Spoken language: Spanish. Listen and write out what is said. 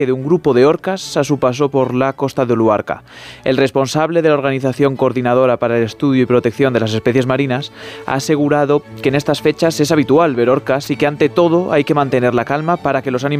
de un grupo de orcas a su paso por la costa de Luarca. El responsable de la Organización Coordinadora para el Estudio y Protección de las Especies Marinas ha asegurado que en estas fechas es habitual ver orcas y que ante todo hay que mantener la calma para que los animales